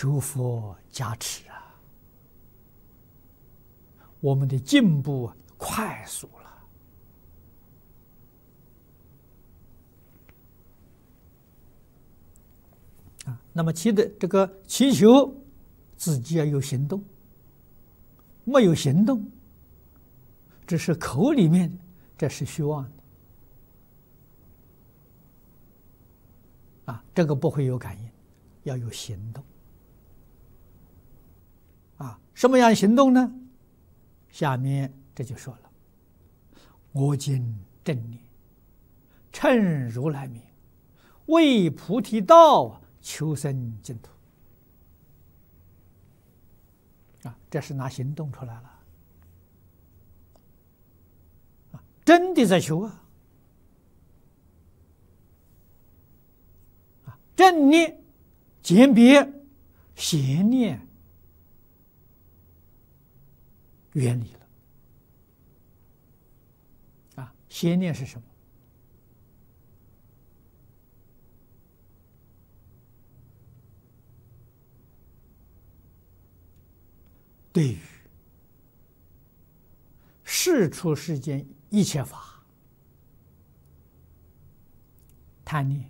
求佛加持啊，我们的进步快速了啊。那么这个祈求自己要有行动，没有行动，只是口里面的，这是虚妄的啊，这个不会有感应，要有行动啊。什么样的行动呢？下面这就说了：我今正念，乘如来名，为菩提道求生净土啊，这是拿行动出来了啊，真的在求啊！正念鉴别邪念远离了啊！邪念是什么？对于世出世间一切法，贪念、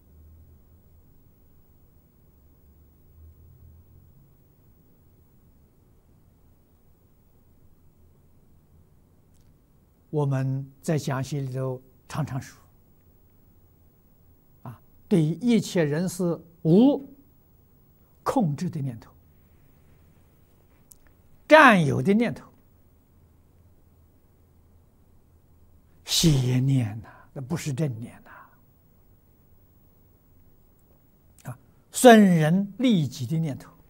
我们在讲习里头常常说啊，对于一切人事无控制的念头、占有的念头、邪念呐，那不是正念呐啊，损人利己的念头，